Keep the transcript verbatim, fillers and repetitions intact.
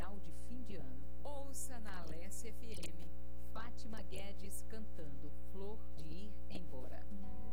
especial de fim de ano. Ouça na Alesse F M, Fátima Guedes cantando Flor de Ir Embora.